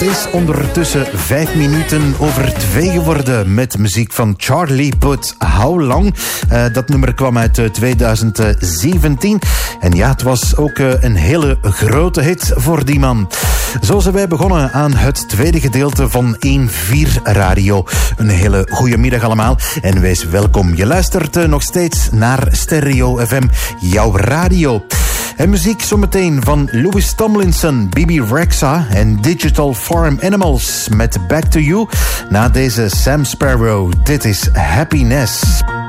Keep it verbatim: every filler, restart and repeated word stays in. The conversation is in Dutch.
Het is ondertussen vijf minuten over twee geworden met muziek van Charlie Puth. How Long? Uh, dat nummer kwam uit uh, twintig zeventien. En ja, het was ook uh, een hele grote hit voor die man. Zo zijn wij begonnen aan het tweede gedeelte van één vier Radio. Een hele goede middag allemaal en wees welkom. Je luistert uh, nog steeds naar Stereo F M, jouw radio. En muziek zometeen van Louis Tomlinson, B B Rexha en Digital Farm Animals met Back to You. Na deze Sam Sparrow, dit is Happiness.